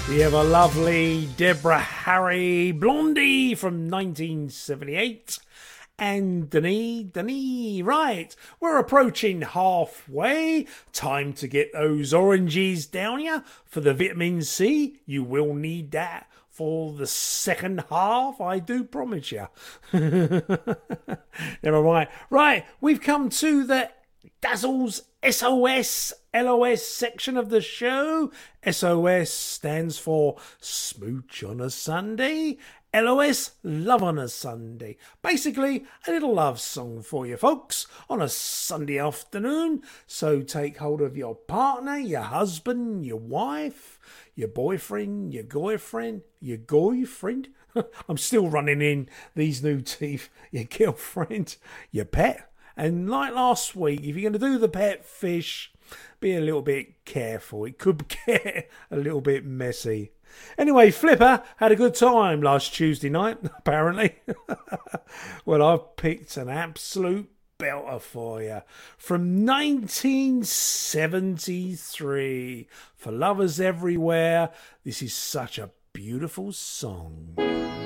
The ever lovely Deborah Harry Blondie from 1978. And Denis, right, we're approaching halfway. Time to get those oranges down you for the vitamin C. You will need that for the second half, I do promise you. Never mind. Right, we've come to the Dazzles SOS LOS section of the show. SOS stands for Smooch on a Sunday. LOS, Love on a Sunday. Basically, a little love song for you folks on a Sunday afternoon. So take hold of your partner, your husband, your wife, your boyfriend, your girlfriend, I'm still running in these new teeth. Your girlfriend, your pet. And like last week, if you're going to do the pet fish, be a little bit careful. It could get a little bit messy. Anyway, Flipper had a good time last Tuesday night, apparently. Well, I've picked an absolute belter for you from 1973. For lovers everywhere, this is such a beautiful song.